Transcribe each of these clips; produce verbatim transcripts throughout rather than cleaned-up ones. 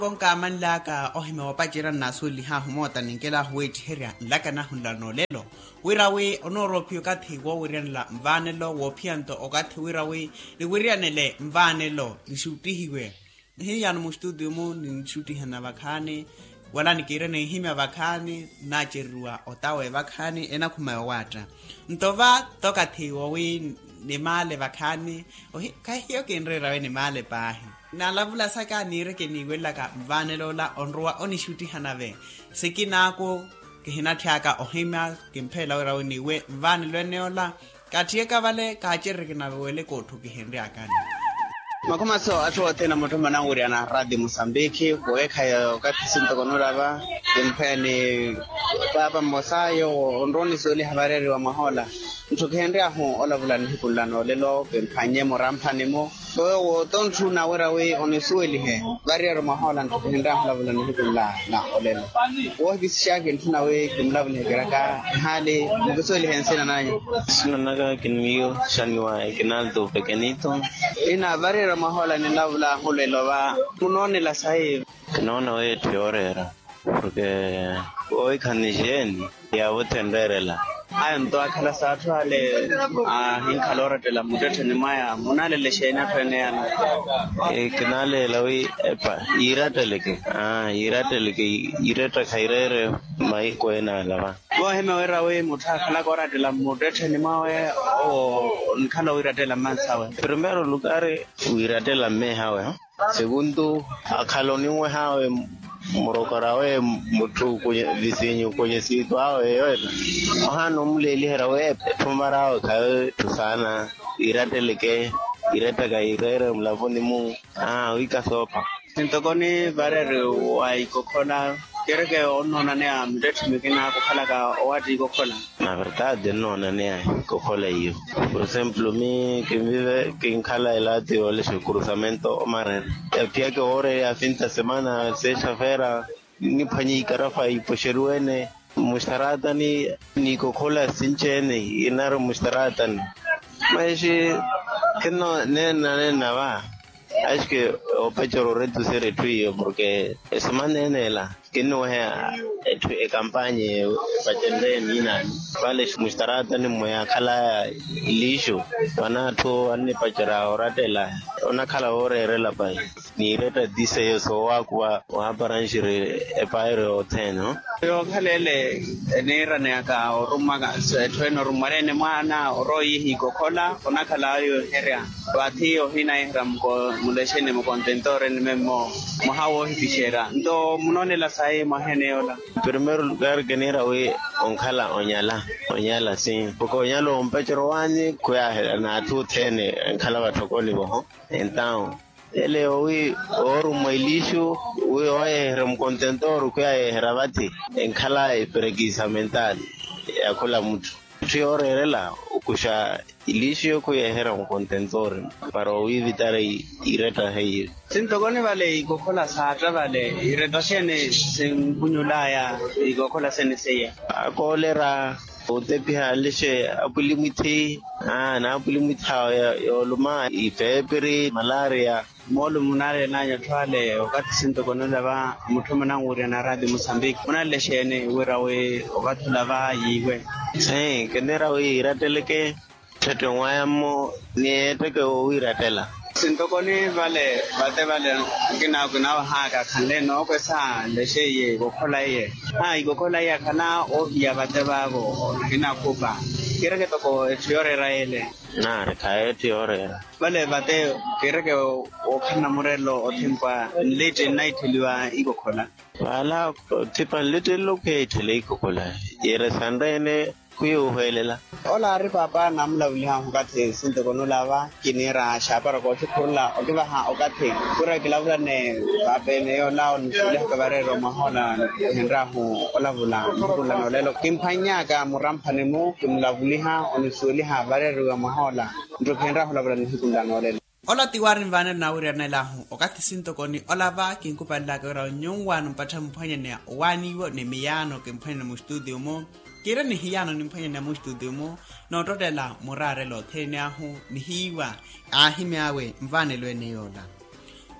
konka manlaka ohime wapajira nasuli ha humota ninkela huweti heria nlaka na hunla nolelo wirawe onoropio kathi wo wirianla mvanelo wo pianto okathi wirawe ni wirianele mvanelo nishutihiwe hiya no studio mo nishutihana bakhane wala nikire ne himya bakhane na cherua otawe bakhane ena khuma wata ntova tokathi wo wi ni male bakhane ohi kahiyo kenrera ni male pahi na lavula saka nire ke ni wela ka mvanelo la onroa onishuti hanave sekinako ke hina thaka ohima ke mphela wera oni we mvanelo neola ka thieka vale ka cherre ke na wele kotho ke henri akani makoma so atho tena motho mana uri ana radio Mozambique ko ekhaya ka tsinto konora ba ke mphene baba mosayo onroni soli habarere wa mahola ntokhenri aho olavula ni kulano lelo ke mphanye moramphane mo so wo tontu na wera we onesueli he barrier mahola ntokhenri aho olavula ni kulana na olelo wo bisha ke ntuna we ke mlavule geraka hale ngosueli hensena nayo sina naga kinmiyo shaniwa kinaldo pequeñito ina barrier mahola ni lavula holelo ba tunone la sai naona we teorera porque hoy kanijeni ya wotenderela ayan to akala sathu ale a hin kalora de la mudete ni maya munale le shena pene yana e kanale lawi epa iradeleke ah iradeleke ireta khairere mai koena lava bo heme wera we mutha kala kora de la mudete ni mawe o nkhala iratela mansawe primero lugar iratela me hawe segundo akhaloni we hawe morokarawe mutu kwenye visinyu kwenye situ awe yote ohano mleli herawe tumarawe kae tusana irateleke ireta gairere mlavoni mu ah wika sopa sintokoni barere wai kokona kereke onona ne amdet mikina kokala ka owati kokola na verdad no na ne kokola hiyo por ejemplo mi que vive que en Cala elate o el cruzamiento Omar el pie que ore a fin de semana se chafera ni pani carafa y posheruene mustarata ni ni kokola sinchene inaro mustaratan maji que no ne na na va es que o pechoro reto ser tuyo porque es manenela que no es e campaña patende nina vale mustarata ni moya kala ilisho wana to anne pachara oratela ona kala orere la pai ni reta dice eso wa kwa wa baranjire e paire o teno yo khalele ne rane aka orumaga tweno rumare ne mana oroi hikokola ona kala yo heria bathi o hina ihram ko muleshene mo contentore ne memo mohawo hibishera ndo munone la sai mahene ola primero lugar genera we onkala onyala onyala sin porque onyalo ompechero wani kwa na tu tene kala batokoli bo então ele oi oru mailisho we oe ram contentor kwa herabati enkala e precisamental yakula mtu triorela ukusha ilisho kwa hera un contentor para evitar ireta hei sintokone vale ikokola satra vale ireta sene sen kunyulaya ikokola sene seya akolera utepia lishe apulimiti ah na apulimita yo luma ifebri malaria molu munare na yatwale wakati sintokone lava mutuma na ngure na radio Mozambique munale shene wirawe wakati lava yiwe sai kenera we irateleke teto wayamo ni teke o iratela sintokone vale bate vale kina kuna haka khande no kwesa leshe ye gokola ye ha gokola ya kana o ya bate babo kina kupa kireke toko tiore raele na rekae tiore vale bate kireke o kana morelo o timpa late night liwa igokola wala tipa late locate le igokola yere sandene kuyo helela ola ri papa namla uliha hukate sinte kono lava kinera shapara ko chukula okiba ha okate kura kilavula ne pape ne ola on uliha kabarero mahola henra hu ola vula kula no lelo kimpanya ka muramphane mo kimlavuliha on suliha barero mahola ndo henra hola vula ni kula no lelo ola tiwarin vane na uri na lahu okati sinto koni ola va kinkupalla ka ra nyongwa no patha mphanya ne wani wo ne miyano kimphanya mu studio mo kira ni hiyano ni mphanya na mu studio mo no totela morare lo thene ahu ni hiwa ahimyawe mvane lwene yola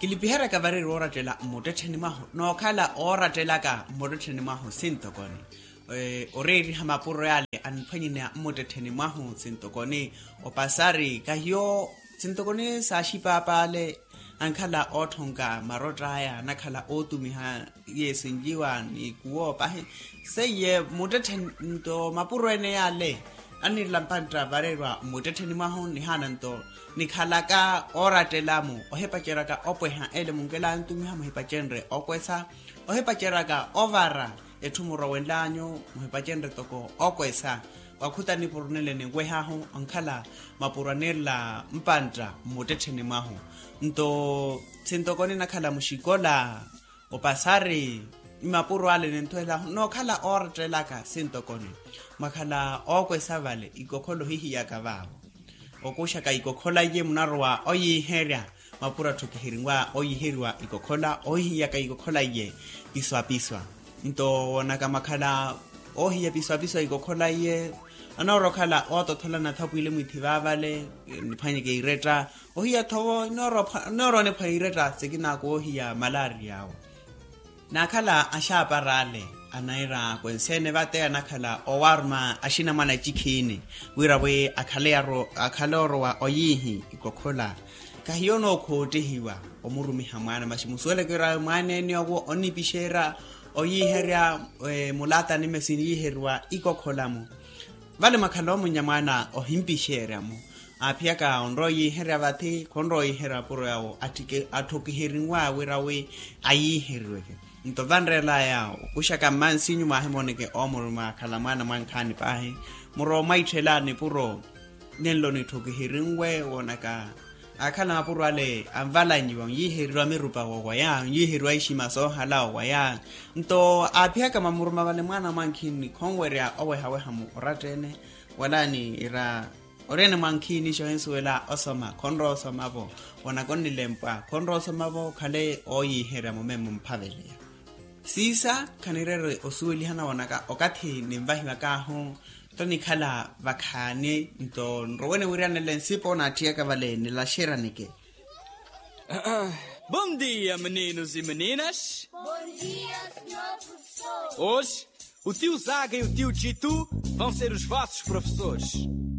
ke lipihera ka vareri o ratela motetheni maho no khala o ratela ka motetheni maho sintokone eh oreri ha mapuro yale anphanyina motetheni maho sintokone o pasari ka yo sintokone sa shipapale ankhala othonga marotraya nakhala otumiha yesinjiwa ni kuo pa se ye motetheni to mapuro ene yale ani lampanta varerwa motetheni maho ni hananto ni khalaka oratelamo ohepachera ka opweha ele mungela ntumi ha mohepachenre okwesa ohepachera ka ovara ethumuro wenlanyo mohepachenre toko okwesa wakhutani porunele ne wehaho ankhala mapuranela mpanta motetheni maho nto sintokone nakhala mushikola opasare imapuro ale nentoela no khala oratelaka sintokone makhala okwesa vale ikokholo hihi yakavao okusha ka ikokhola ye munarwa oyiheria mapura thokehiringwa oyiherwa ikokhola ohiya ka ikokhola ye piswa piswa into wona ka makhala ohiya piswa piswa ikokhola ye anoro khala otothola na thapuile mwithiba vale niphanye ke ireta ohiya thobo noro noro ne phaireta sekina ko ohiya malaria nakhala ashaparale anaira kwensene bate anakhala owarma ashina mana chikhini wirawe akhalero akhaloro wa oyihi ikokhola kahiyono khotehiwa omurumi hamana mashimuswele kera mwane ni owo onipishera oyiheria e, mulata ni mesini yiherwa ikokhola mu vale makhalo munyamana ohimpishera mu aphiaka onro yiheria bate konro yihera puro yawo atike athokiheringwa wirawe ayiherweke nto vanrela yao kushaka mansinyu mahemoneke omuruma khalamana mankhani pahe muro maithelane puro nenlo ni thokihiringwe wonaka akhala mapuro ale amvalanyiwa yiherwa mirupa wa ya yiherwa ishima so hala wa ya nto aphiaka mamuruma vale mwana mankhini khongweria owe hawe hamu oratene walani ira orene mankhini shohensuela osoma khonro somavo wona konilempa khonro somavo khale oyihera momemo mphavele sisa khanirere osueli hana wonaka okathi nimvahiwa kaho toni khala vakhane nto rowene wiranele nsipo na tia kavalene la sheranike. Bom dia, meninos e meninas. Bom dia, senhor professor. Hoje, o tio Zaga e o tio Titu vão ser os vossos professores.